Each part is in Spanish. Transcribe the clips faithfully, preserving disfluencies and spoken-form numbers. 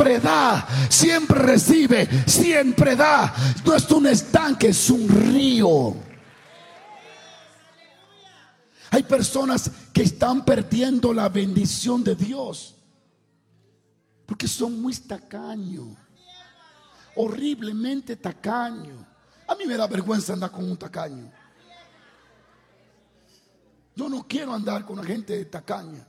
siempre da, siempre recibe, siempre da. No es un estanque, es un río. Hay personas que están perdiendo la bendición de Dios porque son muy tacaños, horriblemente tacaños. A mí me da vergüenza andar con un tacaño. Yo no quiero andar con una gente tacaña.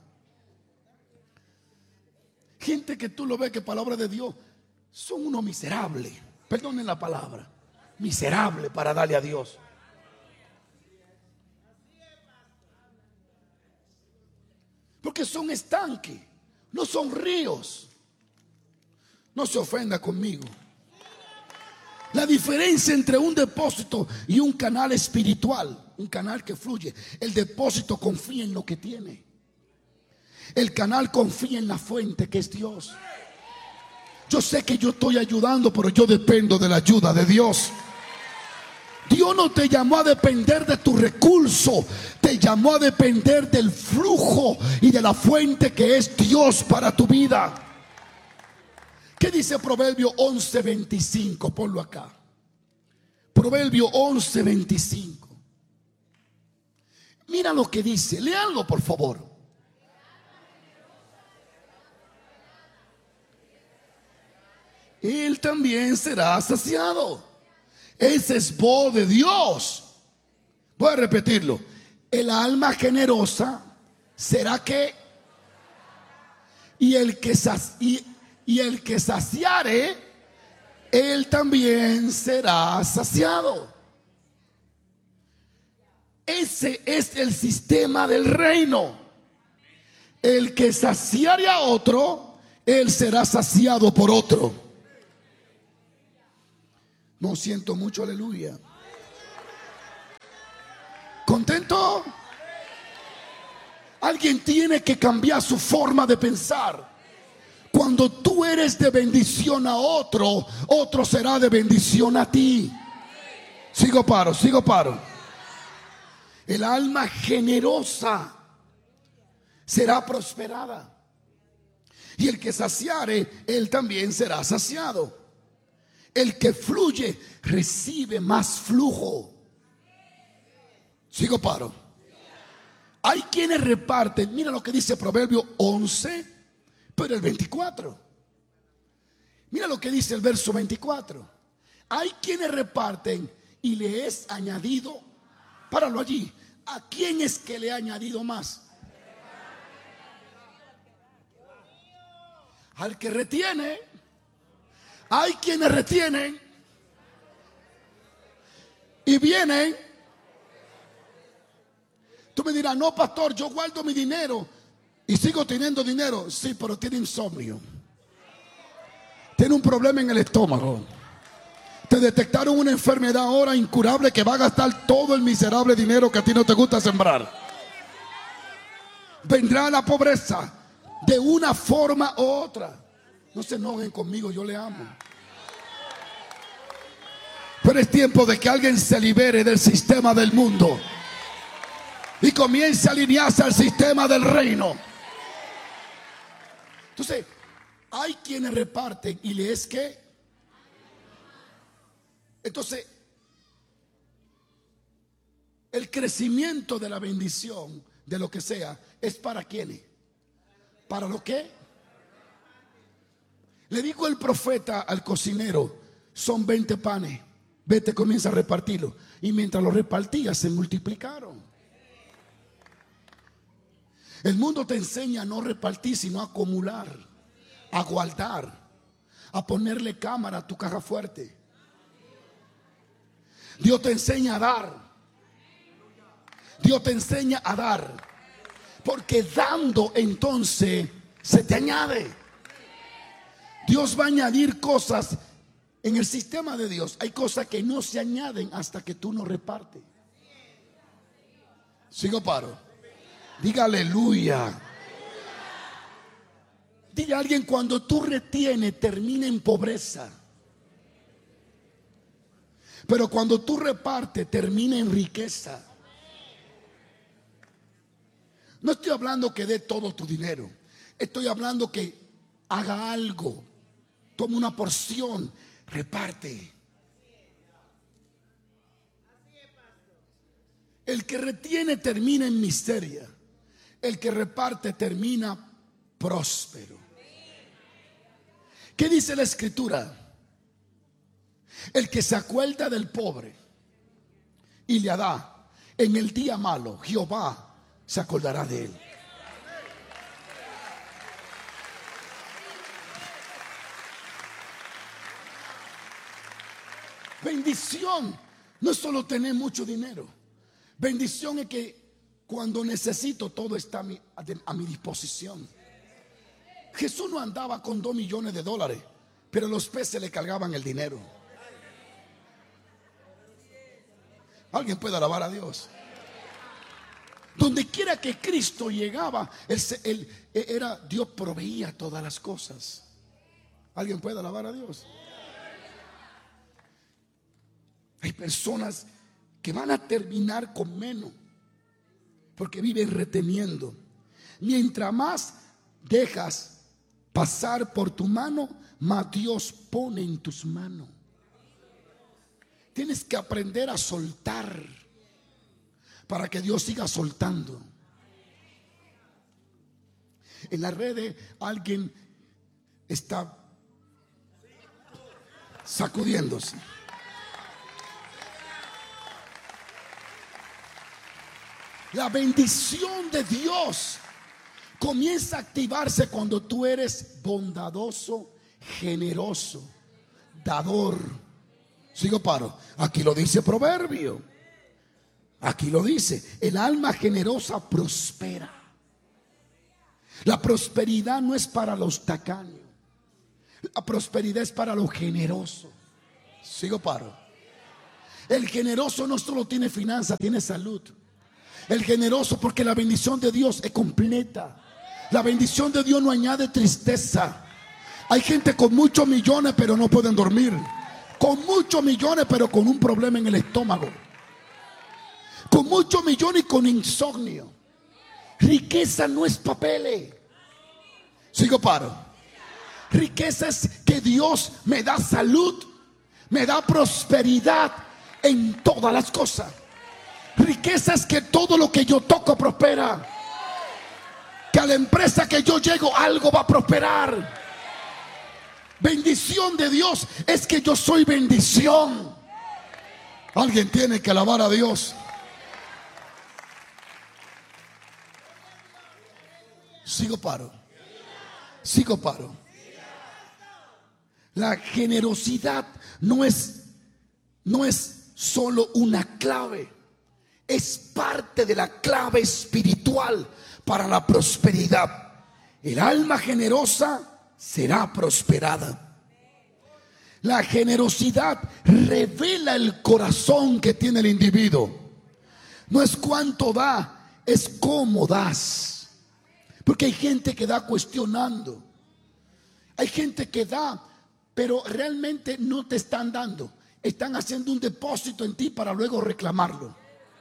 Gente que tú lo ves que palabra de Dios son unos miserables. Perdonen la palabra. Miserable para darle a Dios. Porque son estanques, no son ríos. No se ofenda conmigo. La diferencia entre un depósito y un canal espiritual, un canal que fluye. El depósito confía en lo que tiene. El canal confía en la fuente que es Dios. Yo sé que yo estoy ayudando, pero yo dependo de la ayuda de Dios. Dios no te llamó a depender de tu recurso, te llamó a depender del flujo y de la fuente que es Dios para tu vida. ¿Qué dice Proverbio once veinticinco? Ponlo acá. Proverbio once veinticinco. Mira lo que dice, léanlo por favor. Él también será saciado. Ese es voz de Dios. Voy a repetirlo. El alma generosa será que y el que y, y el que saciare, él también será saciado. Ese es el sistema del reino. El que saciare a otro, él será saciado por otro. No siento mucho, aleluya. ¿Contento? Alguien tiene que cambiar su forma de pensar. Cuando tú eres de bendición a otro, otro será de bendición a ti. Sigo paro, sigo paro. El alma generosa será prosperada. Y el que saciare, él también será saciado. El que fluye recibe más flujo. Sigo paro. Hay quienes reparten. Mira lo que dice Proverbio once, pero el veinticuatro. Mira lo que dice el verso veinticuatro. Hay quienes reparten y le es añadido. Páralo allí. ¿A quién es que le ha añadido más? Al que retiene. Hay quienes retienen y vienen. Tú me dirás, no, pastor, yo guardo mi dinero y sigo teniendo dinero. Sí, pero tiene insomnio. Tiene un problema en el estómago. Te detectaron una enfermedad ahora incurable que va a gastar todo el miserable dinero que a ti no te gusta sembrar. Vendrá la pobreza de una forma u otra. No se enojen conmigo, yo le amo. Pero es tiempo de que alguien se libere del sistema del mundo y comience a alinearse al sistema del reino. Entonces, hay quienes reparten y le es que. Entonces, el crecimiento de la bendición, de lo que sea, es para quienes. ¿Para lo qué? Le dijo el profeta al cocinero, son veinte panes, vete, comienza a repartirlo. Y mientras lo repartía, se multiplicaron. El mundo te enseña a no repartir, sino a acumular, a guardar, a ponerle cámara a tu caja fuerte. Dios te enseña a dar. Dios te enseña a dar. Porque dando entonces se te añade. Dios va a añadir cosas en el sistema de Dios. Hay cosas que no se añaden hasta que tú no repartes. Sigo paro. Diga aleluya. Diga a alguien, cuando tú retienes termina en pobreza. Pero cuando tú repartes termina en riqueza. No estoy hablando que dé todo tu dinero. Estoy hablando que haga algo toma una porción, reparte. El que retiene termina en miseria. El que reparte termina próspero. ¿Qué dice la Escritura? El que se acuerda del pobre y le da en el día malo, Jehová se acordará de él. Bendición no es solo tener mucho dinero. Bendición es que cuando necesito todo está a mi, a mi disposición. Jesús no andaba con dos millones de dólares, pero los peces le cargaban el dinero. Alguien puede alabar a Dios. Donde quiera que Cristo llegaba, él, él, era, Dios proveía todas las cosas. Alguien puede alabar a Dios. Hay personas que van a terminar con menos porque viven reteniendo. Mientras más dejas pasar por tu mano, más Dios pone en tus manos. Tienes que aprender a soltar para que Dios siga soltando. En las redes alguien está sacudiéndose. La bendición de Dios comienza a activarse cuando tú eres bondadoso, generoso, dador. Sigo paro. Aquí lo dice Proverbio. Aquí lo dice. El alma generosa prospera. La prosperidad no es para los tacaños. La prosperidad es para los generosos. Sigo paro. El generoso no solo tiene finanzas, tiene salud. El generoso, porque la bendición de Dios es completa. La bendición de Dios no añade tristeza. Hay gente con muchos millones pero no pueden dormir. Con muchos millones pero con un problema en el estómago. Con muchos millones y con insomnio. Riqueza no es papeles. Sigo paro. Riqueza es que Dios me da salud, me da prosperidad en todas las cosas. Riqueza es que todo lo que yo toco prospera. Que a la empresa que yo llego algo va a prosperar. Bendición de Dios es que yo soy bendición. Alguien tiene que alabar a Dios. Sigo paro. Sigo paro. La generosidad no es, no es solo una clave. Es parte de la clave espiritual para la prosperidad. El alma generosa será prosperada. La generosidad revela el corazón que tiene el individuo. No es cuánto da, es cómo das. Porque hay gente que da cuestionando. Hay gente que da, pero realmente no te están dando. Están haciendo un depósito en ti para luego reclamarlo.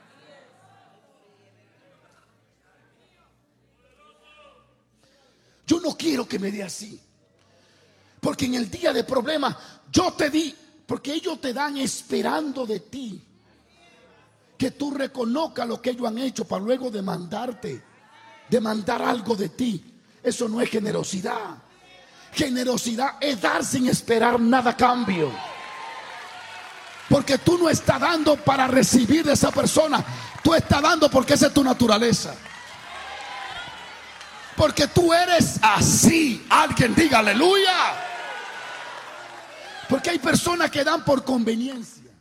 Yo no quiero que me dé así. Porque en el día de problema yo te di, porque ellos te dan esperando de ti que tú reconozcas lo que ellos han hecho para luego demandarte, demandar algo de ti. Eso no es generosidad. Generosidad es dar sin esperar nada a cambio. Porque tú no estás dando para recibir de esa persona. Tú estás dando porque esa es tu naturaleza. Porque tú eres así. Alguien diga aleluya. Porque hay personas que dan por conveniencia.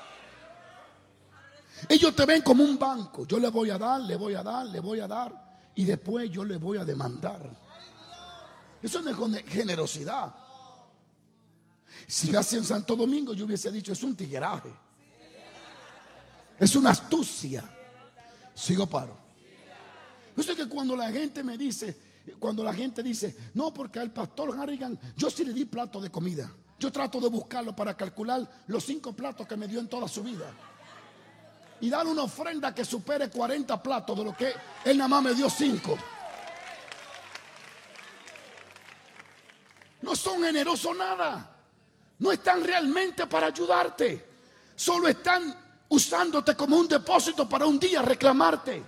Ellos te ven como un banco. Yo le voy a dar, le voy a dar, le voy a dar. Y después yo le voy a demandar. Eso no es generosidad. Si hace en Santo Domingo yo hubiese dicho es un tigueraje. Es una astucia. Sigo paro. Yo sé que cuando la gente me dice, cuando la gente dice, no, porque al pastor Harrigan yo sí le di plato de comida. Yo trato de buscarlo para calcular los cinco platos que me dio en toda su vida. Y dar una ofrenda que supere cuarenta platos de lo que él nada más me dio cinco. No son generosos nada. No están realmente para ayudarte. Solo están usándote como un depósito para un día reclamarte.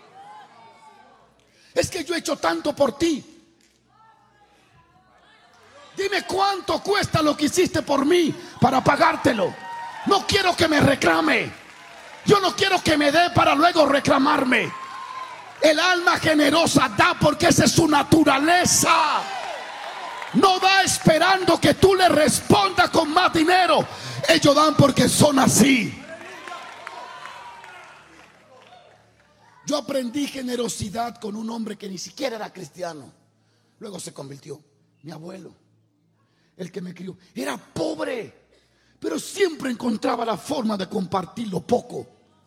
Es que yo he hecho tanto por ti. Dime cuánto cuesta lo que hiciste por mí para pagártelo. No quiero que me reclame. Yo no quiero que me dé para luego reclamarme. El alma generosa da porque esa es su naturaleza. No da esperando que tú le respondas con más dinero. Ellos dan porque son así. Yo aprendí generosidad con un hombre que ni siquiera era cristiano. Luego se convirtió. Mi abuelo, el que me crió, era pobre, pero siempre encontraba la forma de compartir lo poco.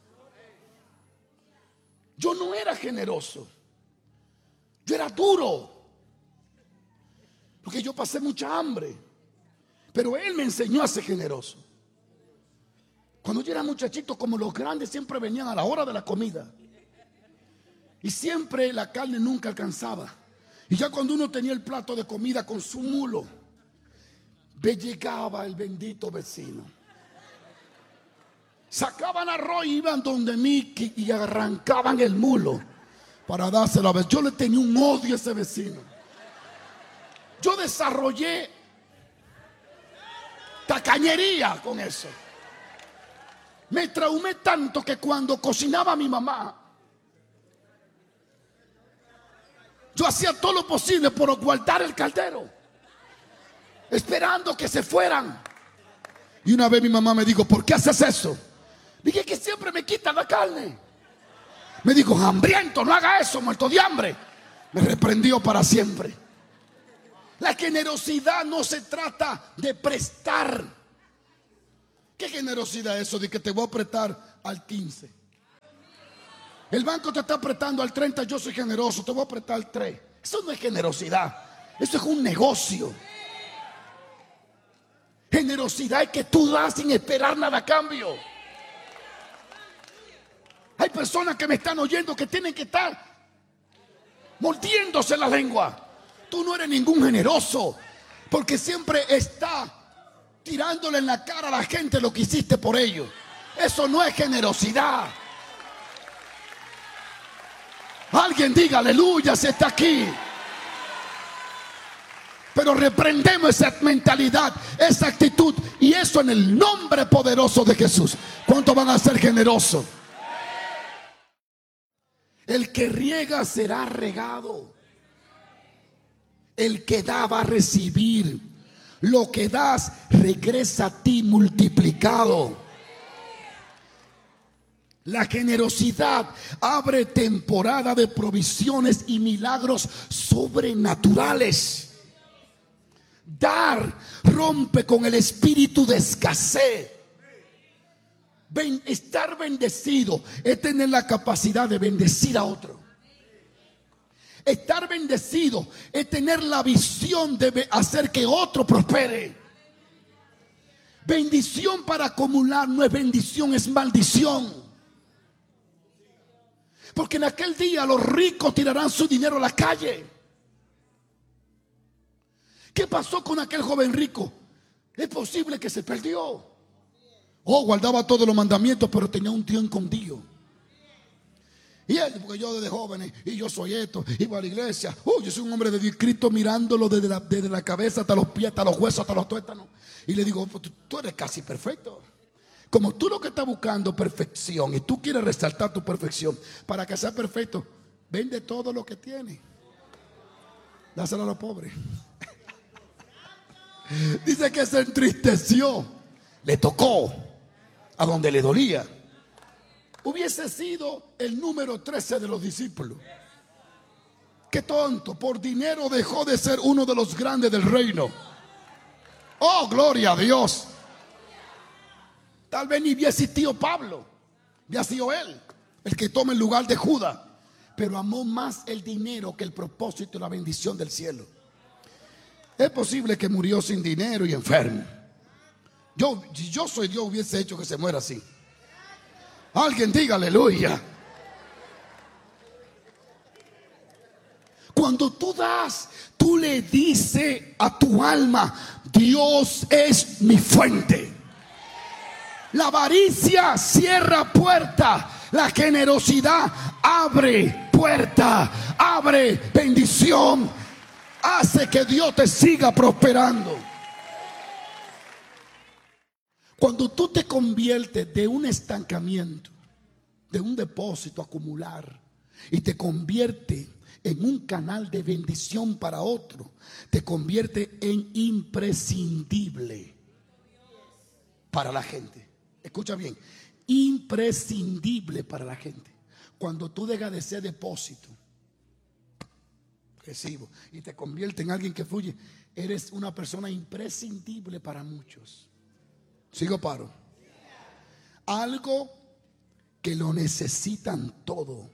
Yo no era generoso. Yo era duro. Porque yo pasé mucha hambre. Pero él me enseñó a ser generoso. Cuando yo era muchachito, como los grandes siempre venían a la hora de la comida. Y siempre la carne nunca alcanzaba. Y ya cuando uno tenía el plato de comida con su mulo, ve llegaba el bendito vecino. Sacaban arroz y iban donde mí y arrancaban el mulo para dárselo a ver. Yo le tenía un odio a ese vecino. Yo desarrollé tacañería con eso. Me traumé tanto que cuando cocinaba mi mamá, yo hacía todo lo posible por guardar el caldero, esperando que se fueran. Y una vez mi mamá me dijo: ¿por qué haces eso? Dije: que siempre me quitan la carne. Me dijo: hambriento, no haga eso, muerto de hambre. Me reprendió para siempre. La generosidad no se trata de prestar. ¿Qué generosidad es eso de que te voy a prestar al quince? El banco te está prestando al treinta, yo soy generoso, te voy a prestar al tres. Eso no es generosidad, eso es un negocio. Generosidad es que tú das sin esperar nada a cambio. Hay personas que me están oyendo que tienen que estar mordiéndose la lengua. Tú no eres ningún generoso, porque siempre está tirándole en la cara a la gente lo que hiciste por ellos. Eso no es generosidad. Alguien diga aleluya si está aquí. Pero reprendemos esa mentalidad, esa actitud, y eso en el nombre poderoso de Jesús. ¿Cuántos van a ser generosos? El que riega será regado. El que da va a recibir. Lo que das regresa a ti multiplicado. La generosidad abre temporada de provisiones y milagros sobrenaturales. Dar rompe con el espíritu de escasez. Ben, estar bendecido es tener la capacidad de bendecir a otro. Estar bendecido es tener la visión de hacer que otro prospere. Bendición para acumular no es bendición, es maldición. Porque en aquel día los ricos tirarán su dinero a la calle. ¿Qué pasó con aquel joven rico? Es posible que se perdió. Oh, guardaba todos los mandamientos, pero tenía un tío escondido. Y él, porque yo desde jóvenes, y yo soy esto, iba a la iglesia. Uh, yo soy un hombre de Dios, Cristo mirándolo desde la, desde la cabeza hasta los pies, hasta los huesos, hasta los tuétanos. Y le digo: tú, tú eres casi perfecto. Como tú lo que estás buscando perfección y tú quieres resaltar tu perfección, para que sea perfecto, vende todo lo que tienes, dáselo a los pobres. Dice que se entristeció, le tocó a donde le dolía. Hubiese sido el número trece de los discípulos. Qué tonto, por dinero dejó de ser uno de los grandes del reino. Oh, gloria a Dios. Tal vez ni había existido Pablo, había sido él el que toma el lugar de Judas, pero amó más el dinero que el propósito y la bendición del cielo. Es posible que murió sin dinero y enfermo. Yo, si yo soy Dios, hubiese hecho que se muera así. Alguien diga aleluya. Cuando tú das, tú le dices a tu alma: Dios es mi fuente. La avaricia cierra puerta, la generosidad abre puerta, abre bendición, hace que Dios te siga prosperando. Cuando tú te conviertes de un estancamiento, de un depósito acumular, y te convierte en un canal de bendición para otro, te convierte en imprescindible para la gente. Escucha bien, imprescindible para la gente. Cuando tú dejas de ser depósito, recibo, y te convierte en alguien que fluye, eres una persona imprescindible para muchos. ¿Sigo paro? Algo que lo necesitan todo.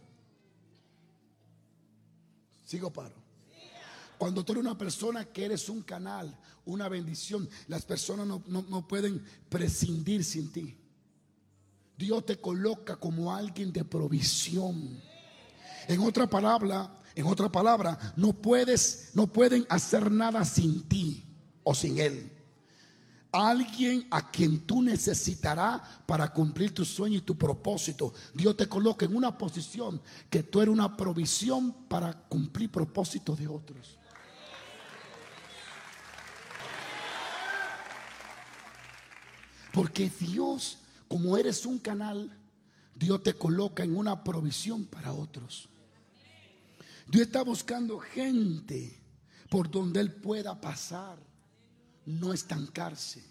¿Sigo paro? Cuando tú eres una persona que eres un canal, una bendición, las personas no, no, no pueden prescindir sin ti. Dios te coloca como alguien de provisión. En otra palabra, en otra palabra, no puedes, no pueden hacer nada sin ti o sin Él. Alguien a quien tú necesitarás para cumplir tu sueño y tu propósito. Dios te coloca en una posición que tú eres una provisión para cumplir propósitos de otros. Porque Dios, como eres un canal, Dios te coloca en una provisión para otros. Dios está buscando gente por donde Él pueda pasar, no estancarse,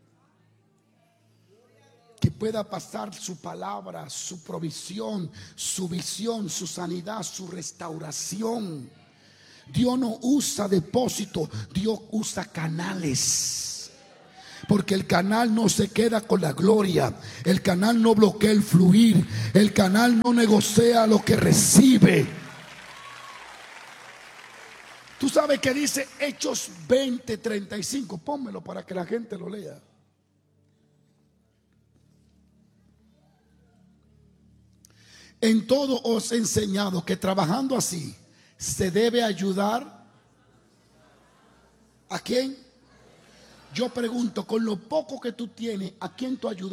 que pueda pasar su palabra, su provisión, su visión, su sanidad, su restauración. Dios no usa depósito, Dios usa canales. Porque el canal no se queda con la gloria, el canal no bloquea el fluir, el canal no negocia lo que recibe. Tú sabes que dice Hechos veinte, treinta y cinco. Pónmelo para que la gente lo lea. En todo os he enseñado que trabajando así se debe ayudar. ¿A quién? Yo pregunto, con lo poco que tú tienes, ¿a quién tú ayudas?